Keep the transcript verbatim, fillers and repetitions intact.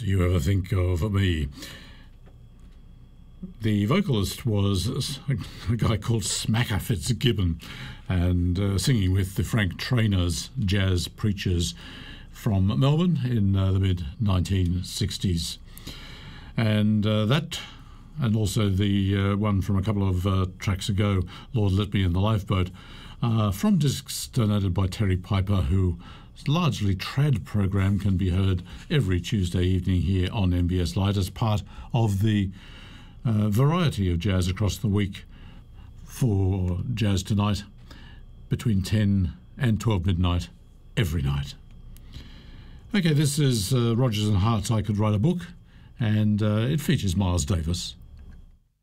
Do You Ever Think of Me? The vocalist was a guy called Smacker Fitzgibbon, and uh, singing with the Frank Trainors Jazz Preachers from Melbourne in uh, the mid nineteen sixties. And uh, that, and also the uh, one from a couple of uh, tracks ago, Lord Let Me in the Lifeboat, uh, from discs donated by Terry Piper, who largely trad program can be heard every Tuesday evening here on M B S Lite as part of the uh, variety of jazz across the week for Jazz Tonight between ten and twelve midnight every night. Okay, this is uh, Rodgers and Hart's I Could Write a Book, and uh, it features Miles Davis.